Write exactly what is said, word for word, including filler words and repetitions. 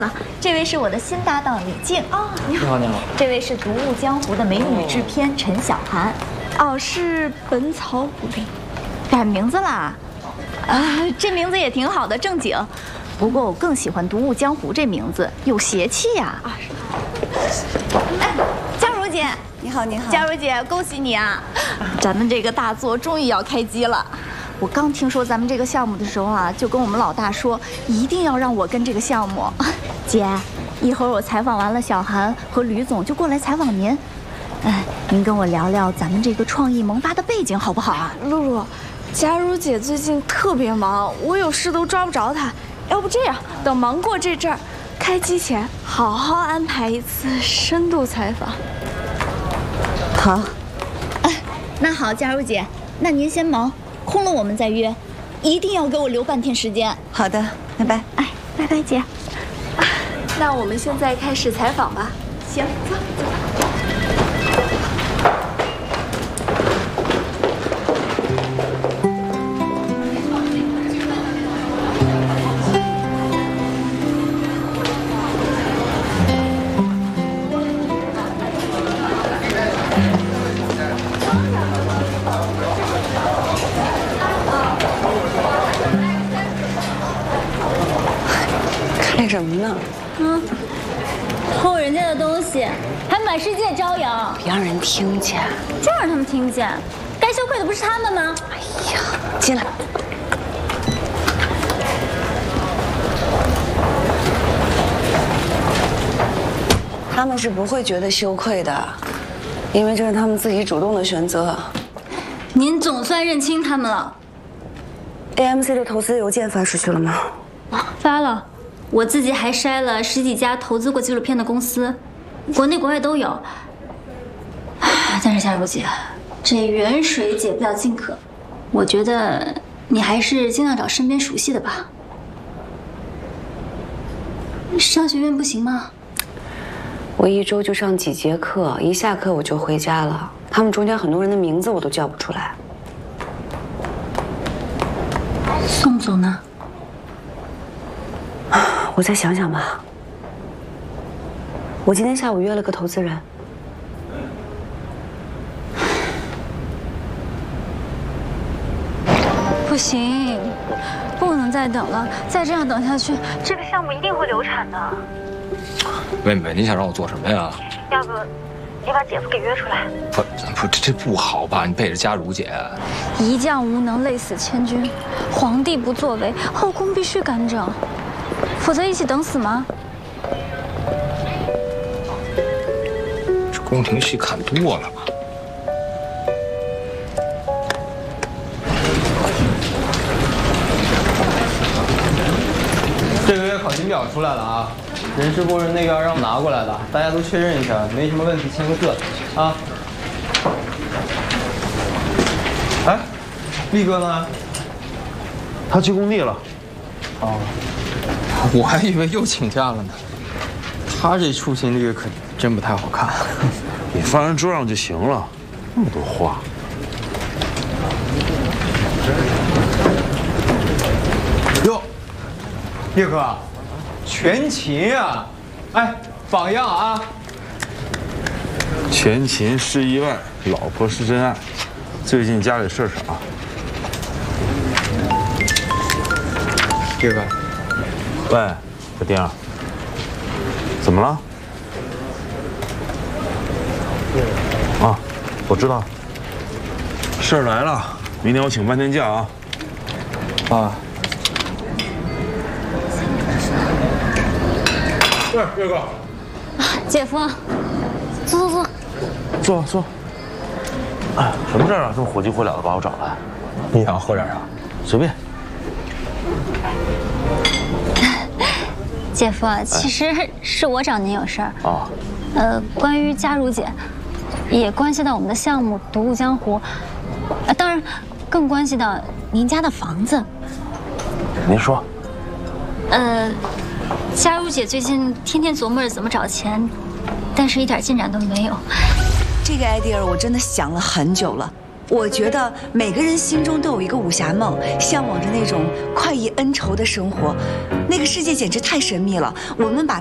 这位是我的新搭档李静哦，你好，你好。这位是《独舞江湖》的美女制片陈小涵，哦，是《本草补令》，改名字啦。啊，这名字也挺好的，正经。不过我更喜欢《独舞江湖》这名字，有邪气呀。啊，是。哎，佳茹姐， 你好，你好。 佳茹姐，恭喜你啊！咱们这个大作终于要开机了。 我刚听说咱们这个项目的时候啊，就跟我们老大说，一定要让我跟这个项目。姐，一会儿我采访完了小韩和吕总，就过来采访您。哎，您跟我聊聊咱们这个创意萌发的背景好不好啊？ 露露，佳茹姐最近特别忙，我有事都抓不着她。要不这样，等忙过这阵儿，开机前好好安排一次深度采访。 好。 哎，那好，佳茹姐，那您先忙。 空了我们再约，一定要给我留半天时间。 好的，拜拜。 哎，拜拜，姐。 那我们现在开始采访吧。 行，走。 干什么呢？ 嗯，偷人家的东西，还满世界招摇， 别让人听见。 就让他们听见，该羞愧的不是他们吗？ 哎呀，进来。他们是不会觉得羞愧的，因为这是他们自己主动的选择。 您总算认清他们了。 A M C 的投资邮件发出去了吗？ 发了。 我自己还筛了十几家投资过纪录片的公司，国内国外都有。但是佳茹姐，这远水解不了近渴，我觉得你还是尽量找身边熟悉的吧。商学院不行吗？ 我一周就上几节课，一下课我就回家了。他们中间很多人的名字我都叫不出来。 宋总呢？ 我再想想吧。我今天下午约了个投资人。 不行，不能再等了，再这样等下去，这个项目一定会流产的。 妹妹，你想让我做什么呀？ 要不，你把姐夫给约出来。 不不，这这不好吧？你背着佳茹姐。 一将无能，累死千军。皇帝不作为，后宫必须干政。 否则一起等死吗？ 这宫廷戏看多了吧？ 这个月考勤表出来了啊，人事部是那边让我拿过来的，大家都确认一下，没什么问题签个字啊。哎，力哥呢？ 他去工地了。 哦。 我还以为又请假了呢，他这出勤率可真不太好看。 你放人桌上就行了，那么多话。 哟，叶哥，全勤啊！哎，榜样啊！ 全勤是意外，老婆是真爱。最近家里事儿少。 叶哥。 喂，小丁，怎么了？啊，我知道，事儿来了，明天我请半天假啊。 啊。 对，岳哥。 姐夫，坐坐坐。 坐坐。哎，什么事儿啊？这么火急火燎的把我找来？ 你想喝点啥？ 随便。 姐夫，其实是我找您有事儿啊， 呃，关于佳茹姐，也关系到我们的项目《独舞江湖》，呃，当然更关系到您家的房子。 您说。 呃，佳茹姐最近天天琢磨着怎么找钱，但是一点进展都没有。 这个 idea 我真的想了很久了， 我觉得每个人心中都有一个武侠梦，向往着那种快意恩仇的生活。那个世界简直太神秘了，我们把